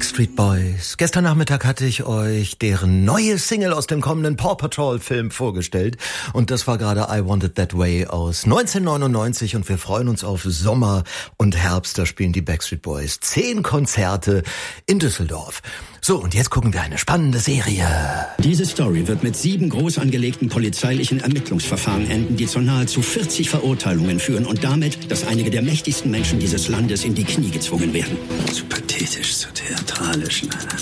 Backstreet Boys. Gestern Nachmittag hatte ich euch deren neue Single aus dem kommenden Paw Patrol Film vorgestellt. Und das war gerade I Want It That Way aus 1999. Und wir freuen uns auf Sommer und Herbst. Da spielen die Backstreet Boys 10 Konzerte in Düsseldorf. So, und jetzt gucken wir eine spannende Serie. Diese Story wird mit 7 groß angelegten polizeilichen Ermittlungsverfahren enden, die zu nahezu 40 Verurteilungen führen und damit, dass einige der mächtigsten Menschen dieses Landes in die Knie gezwungen werden. Zu pathetisch, zu theatralisch.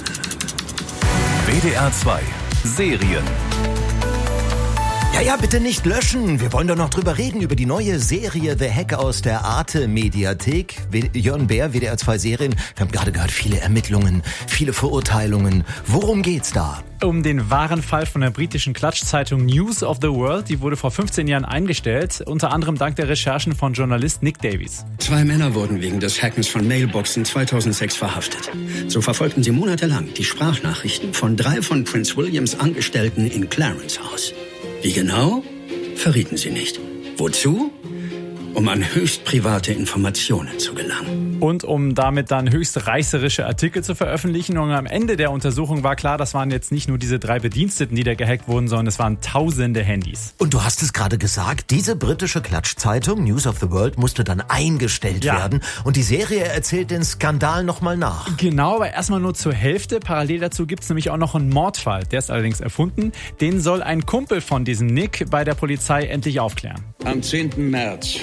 WDR 2 Serien. Ja, bitte nicht löschen. Wir wollen doch noch drüber reden, über die neue Serie The Hack aus der Arte-Mediathek. Jörn Bär, WDR 2 Serien. Wir haben gerade gehört, viele Ermittlungen, viele Verurteilungen. Worum geht's da? Um den wahren Fall von der britischen Klatschzeitung News of the World. Die wurde vor 15 Jahren eingestellt, unter anderem dank der Recherchen von Journalist Nick Davies. 2 Männer wurden wegen des Hackens von Mailboxen 2006 verhaftet. So verfolgten sie monatelang die Sprachnachrichten von 3 von Prince Williams Angestellten in Clarence House. Wie genau? Verrieten sie nicht. Wozu? Um an höchst private Informationen zu gelangen. Und um damit dann höchst reißerische Artikel zu veröffentlichen. Und am Ende der Untersuchung war klar, das waren jetzt nicht nur diese 3 Bediensteten, die da gehackt wurden, sondern es waren tausende Handys. Und du hast es gerade gesagt, diese britische Klatschzeitung News of the World musste dann eingestellt werden. Und die Serie erzählt den Skandal nochmal nach. Genau, aber erstmal nur zur Hälfte. Parallel dazu gibt es nämlich auch noch einen Mordfall. Der ist allerdings erfunden. Den soll ein Kumpel von diesem Nick bei der Polizei endlich aufklären. Am 10. März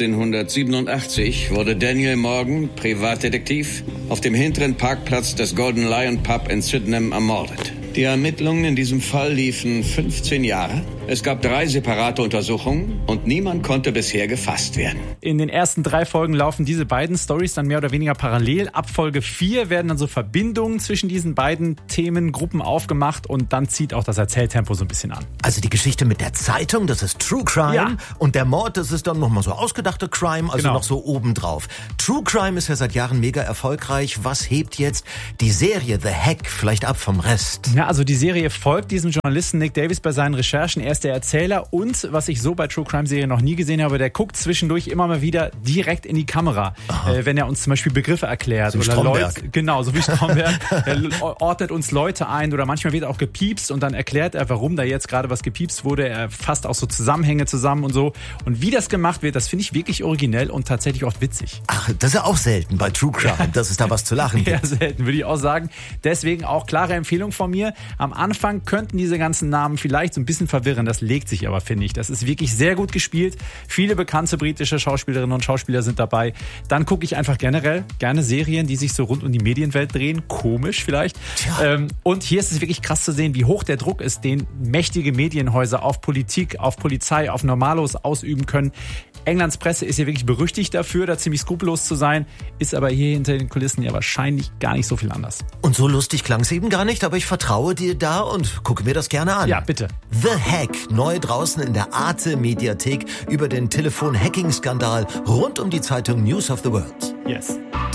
1987 wurde Daniel Morgan, Privatdetektiv, auf dem hinteren Parkplatz des Golden Lion Pub in Sydenham ermordet. Die Ermittlungen in diesem Fall liefen 15 Jahre. Es gab 3 separate Untersuchungen und niemand konnte bisher gefasst werden. In den ersten 3 Folgen laufen diese beiden Storys dann mehr oder weniger parallel. Ab Folge 4 werden dann so Verbindungen zwischen diesen beiden Themengruppen aufgemacht und dann zieht auch das Erzähltempo so ein bisschen an. Also die Geschichte mit der Zeitung, das ist True Crime und der Mord, das ist dann nochmal so ausgedachte Crime, also noch so obendrauf. True Crime ist ja seit Jahren mega erfolgreich. Was hebt jetzt die Serie The Hack vielleicht ab vom Rest? Ja, also die Serie folgt diesem Journalisten Nick Davies bei seinen Recherchen. Er ist der Erzähler und, was ich so bei True Crime Serien noch nie gesehen habe, der guckt zwischendurch immer mal wieder direkt in die Kamera, wenn er uns zum Beispiel Begriffe erklärt. So wie oder Stromberg. Leute, genau, so wie Stromberg. Er ordnet uns Leute ein oder manchmal wird auch gepiepst und dann erklärt er, warum da jetzt gerade was gepiepst wurde. Er fasst auch so Zusammenhänge zusammen und so. Und wie das gemacht wird, das finde ich wirklich originell und tatsächlich oft witzig. Ach, das ist ja auch selten bei True Crime, dass es da was zu lachen gibt. Ja, selten, würde ich auch sagen. Deswegen auch klare Empfehlung von mir. Am Anfang könnten diese ganzen Namen vielleicht so ein bisschen verwirren. Das legt sich aber, finde ich. Das ist wirklich sehr gut gespielt. Viele bekannte britische Schauspielerinnen und Schauspieler sind dabei. Dann gucke ich einfach generell gerne Serien, die sich so rund um die Medienwelt drehen. Komisch vielleicht. Und hier ist es wirklich krass zu sehen, wie hoch der Druck ist, den mächtige Medienhäuser auf Politik, auf Polizei, auf Normalos ausüben können. Englands Presse ist ja wirklich berüchtigt dafür, da ziemlich skrupellos zu sein, ist aber hier hinter den Kulissen ja wahrscheinlich gar nicht so viel anders. Und so lustig klang es eben gar nicht, aber ich vertraue dir da und gucke mir das gerne an. Ja, bitte. The Hack, neu draußen in der Arte-Mediathek über den Telefon-Hacking-Skandal rund um die Zeitung News of the World. Yes.